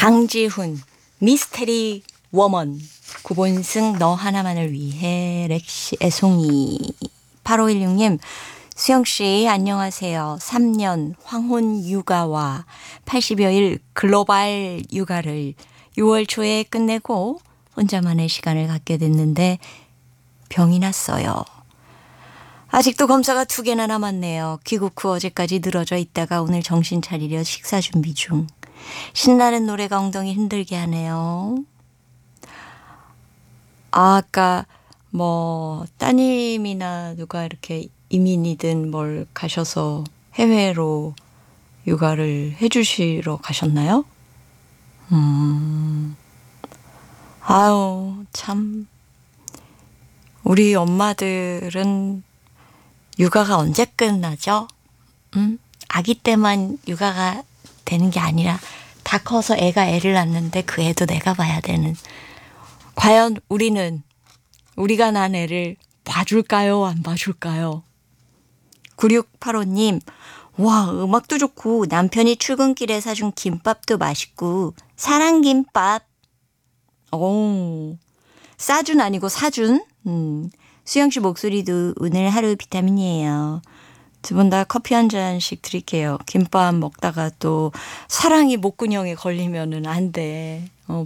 강지훈 미스테리 워먼 구본승 너 하나만을 위해 렉시 애송이 8516님 수영씨 안녕하세요. 3년 황혼 육아와 80여일 글로벌 육아를 6월 초에 끝내고 혼자만의 시간을 갖게 됐는데 병이 났어요. 아직도 검사가 2개나 남았네요. 귀국 후 어제까지 늘어져 있다가 오늘 정신 차리려 식사 준비 중. 신나는 노래가 엉덩이 흔들게 하네요. 아까 따님이나 누가 이렇게 이민이든 뭘 가셔서 해외로 육아를 해주시러 가셨나요? 아유, 참. 우리 엄마들은 육아가 언제 끝나죠? 아기 때만 육아가 되는 게 아니라 다 커서 애가 애를 낳는데 그 애도 내가 봐야 되는. 과연 우리가 난 애를 봐줄까요? 안 봐줄까요? 9685님, 와, 음악도 좋고 남편이 출근길에 사준 김밥도 맛있고 사랑김밥. 오, 싸준 아니고 사준. 수영씨 목소리도 오늘 하루 비타민이에요. 2분 다 커피 한 잔씩 드릴게요. 김밥 먹다가 또 사랑이 목구멍에 걸리면은 안 돼.